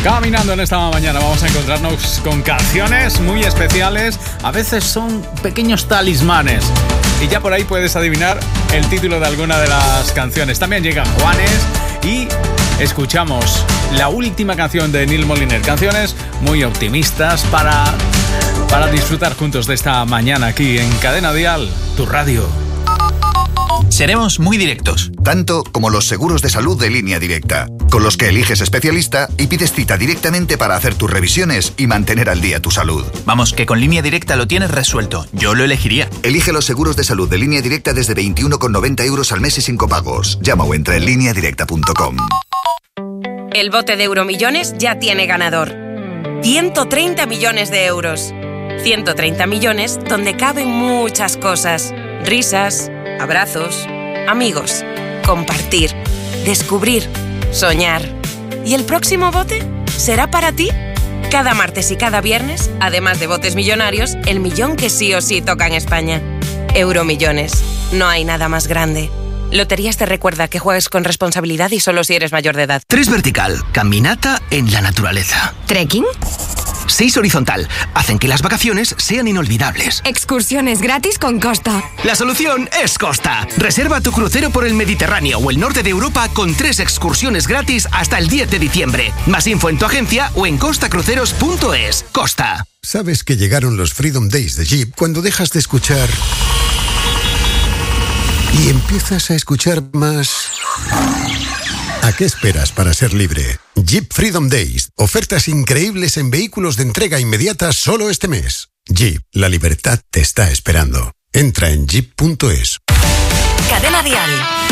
Caminando en esta mañana vamos a encontrarnos con canciones muy especiales. A veces son pequeños talismanes. Y ya por ahí puedes adivinar el título de alguna de las canciones. También llega Juanes y escuchamos la última canción de Neil Moliner. Canciones muy optimistas para disfrutar juntos de esta mañana aquí en Cadena Dial, tu radio. Seremos muy directos. Tanto como los seguros de salud de Línea Directa, con los que eliges especialista y pides cita directamente para hacer tus revisiones y mantener al día tu salud. Vamos, que con Línea Directa lo tienes resuelto. Yo lo elegiría. Elige los seguros de salud de Línea Directa desde 21,90 € al mes y sin copagos. Llama o entra en lineadirecta.com. El bote de Euromillones ya tiene ganador. 130 millones de euros. 130 millones donde caben muchas cosas. Risas, abrazos, amigos, compartir, descubrir, soñar. ¿Y el próximo bote será para ti? Cada martes y cada viernes, además de botes millonarios, el millón que sí o sí toca en España. Euromillones. No hay nada más grande. Loterías te recuerda que juegues con responsabilidad y solo si eres mayor de edad. 3 vertical, caminata en la naturaleza. ¿Trekking? 6 horizontal, hacen que las vacaciones sean inolvidables. Excursiones gratis con Costa. La solución es Costa. Reserva tu crucero por el Mediterráneo o el norte de Europa con 3 excursiones gratis hasta el 10 de diciembre. Más info en tu agencia o en costacruceros.es. Costa. ¿Sabes que llegaron los Freedom Days de Jeep cuando dejas de escuchar y empiezas a escuchar más? ¿A qué esperas para ser libre? Jeep Freedom Days. Ofertas increíbles en vehículos de entrega inmediata solo este mes. Jeep, la libertad te está esperando. Entra en jeep.es. Cadena Dial.